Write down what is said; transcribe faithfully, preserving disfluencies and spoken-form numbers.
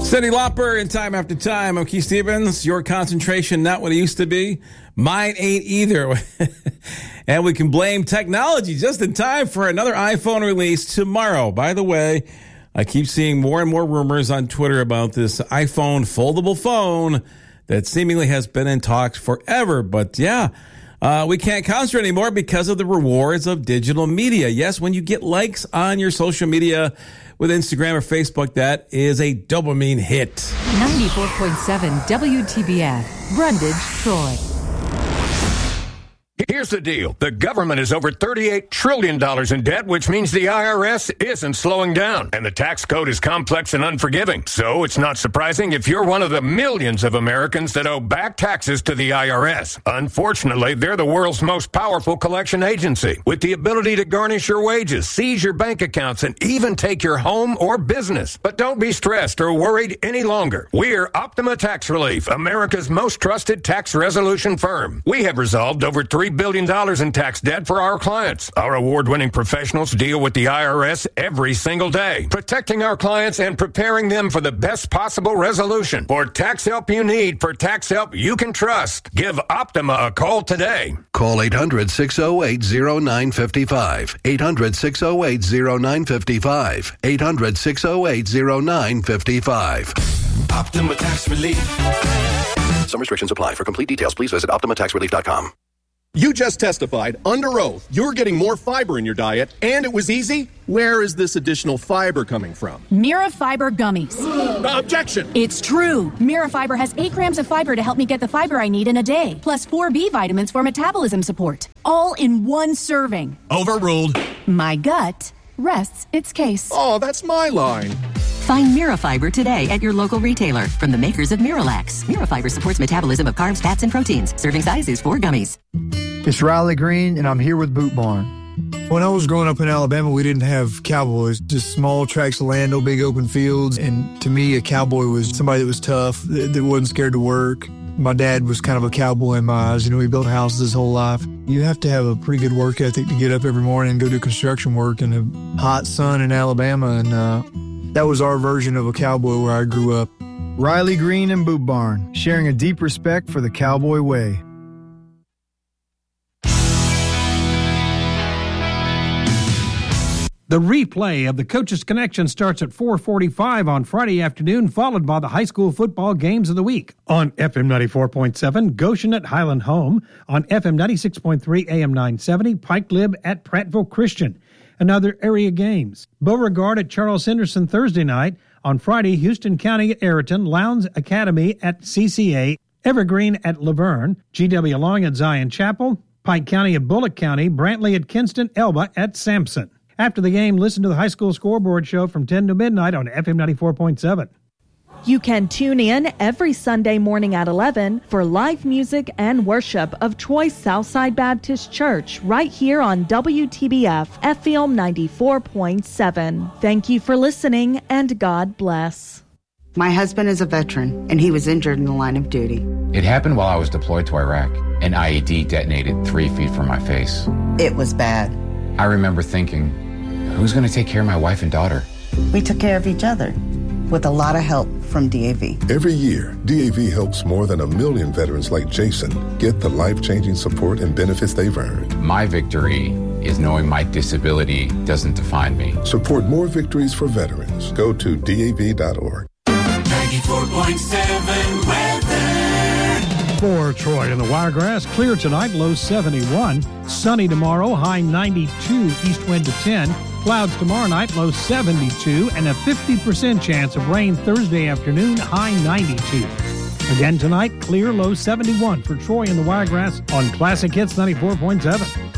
Cyndi Lauper and Time After Time. I'm Keith Stevens. Your concentration, not what it used to be. Mine ain't either. And we can blame technology just in time for another iPhone release tomorrow. By the way, I keep seeing more and more rumors on Twitter about this iPhone foldable phone that seemingly has been in talks forever. But yeah, uh, we can't concentrate anymore because of the rewards of digital media. Yes, when you get likes on your social media with Instagram or Facebook, that is a dopamine hit. ninety-four point seven W T B F, Brundage, Troy. Here's the deal. The government is over thirty-eight trillion dollars in debt, which means the I R S isn't slowing down. And the tax code is complex and unforgiving. So it's not surprising if you're one of the millions of Americans that owe back taxes to the I R S. Unfortunately, they're the world's most powerful collection agency, with the ability to garnish your wages, seize your bank accounts, and even take your home or business. But don't be stressed or worried any longer. We're Optima Tax Relief, America's most trusted tax resolution firm. We have resolved over three billion dollars in tax debt for our clients. Our award-winning professionals deal with the I R S every single day, protecting our clients and preparing them for the best possible resolution. For tax help you need, for tax help you can trust, give Optima a call today. Call eight hundred, six oh eight, oh nine five five. eight hundred, six oh eight, oh nine five five. eight hundred, six oh eight, oh nine five five. Optima Tax Relief. Some restrictions apply. For complete details, please visit optima tax relief dot com. You just testified under oath you're getting more fiber in your diet, and it was easy. Where is this additional fiber coming from? Mirafiber gummies. Objection! It's true. Mirafiber has eight grams of fiber to help me get the fiber I need in a day, plus four B vitamins for metabolism support. All in one serving. Overruled. My gut rests its case. Oh, that's my line. Find Mirafiber today at your local retailer from the makers of Miralax. Mirafiber supports metabolism of carbs, fats, and proteins. Serving size is four gummies. It's Riley Green, and I'm here with Boot Barn. When I was growing up in Alabama, we didn't have cowboys, just small tracts of land, no big open fields. And to me, a cowboy was somebody that was tough, that, that wasn't scared to work. My dad was kind of a cowboy in my eyes. You know, he built houses his whole life. You have to have a pretty good work ethic to get up every morning and go do construction work in the hot sun in Alabama. And uh, that was our version of a cowboy where I grew up. Riley Green and Boot Barn, sharing a deep respect for the cowboy way. The replay of the Coach's Connection starts at four forty-five on Friday afternoon, followed by the high school football games of the week on F M ninety-four point seven, Goshen at Highland Home, on F M ninety-six point three, A M nine seventy, Pike Lib at Prattville Christian, and other area games. Beauregard at Charles Henderson Thursday night. On Friday, Houston County at Ayrton, Lowndes Academy at C C A, Evergreen at Laverne, G W Long at Zion Chapel, Pike County at Bullock County, Brantley at Kinston, Elba at Sampson. After the game, listen to the High School Scoreboard Show from ten to midnight on F M ninety-four point seven. You can tune in every Sunday morning at eleven for live music and worship of Troy's Southside Baptist Church right here on W T B F F M ninety-four point seven. Thank you for listening, and God bless. My husband is a veteran, and he was injured in the line of duty. It happened while I was deployed to Iraq. An I E D detonated three feet from my face. It was bad. I remember thinking, who's going to take care of my wife and daughter? We took care of each other with a lot of help from D A V. Every year, D A V helps more than a million veterans like Jason get the life-changing support and benefits they've earned. My victory is knowing my disability doesn't define me. Support more victories for veterans. Go to D A V dot org. ninety-four point seven weather. For Troy and the Wiregrass, clear tonight, low seventy-one. Sunny tomorrow, high ninety-two, east wind to ten. Clouds tomorrow night, low seventy-two, and a fifty percent chance of rain Thursday afternoon, high ninety-two. Again tonight, clear, low seventy-one for Troy and the Wiregrass on Classic Hits ninety-four point seven.